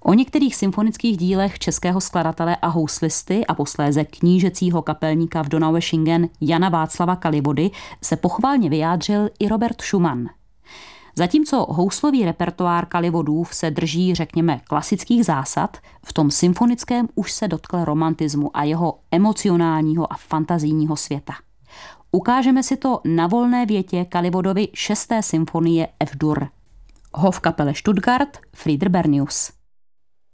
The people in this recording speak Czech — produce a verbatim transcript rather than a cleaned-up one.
O některých symfonických dílech českého skladatele a houslisty a posléze knížecího kapelníka v Donaueschingen Jana Václava Kalivody se pochvalně vyjádřil i Robert Schumann. Zatímco houslový repertoár Kalivodův se drží, řekněme, klasických zásad, v tom symfonickém už se dotkl romantismu a jeho emocionálního a fantazijního světa. Ukážeme si to na volné větě Kalivodovy šesté symfonie F-dur. Hofkapelle Stuttgart, Frieder Bernius.